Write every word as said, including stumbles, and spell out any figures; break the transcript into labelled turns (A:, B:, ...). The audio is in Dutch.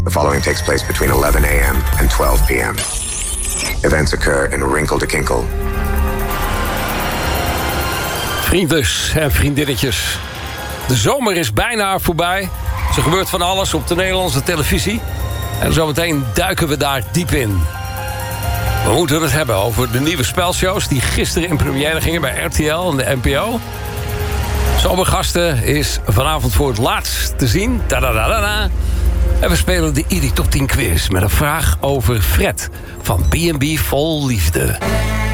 A: The following takes place between eleven a.m. and twelve p.m. Events occur in Wrinkle to Kinkle.
B: Vriendjes en vriendinnetjes. De zomer is bijna voorbij. Er gebeurt van alles op de Nederlandse televisie. En zometeen duiken we daar diep in. We moeten het hebben over de nieuwe spelshows die gisteren in première gingen bij R T L en de N P O. Zomergasten is vanavond voor het laatst te zien. Tadadadada. En we spelen de I D I Top tien quiz met een vraag over Fred van B en B Vol Liefde.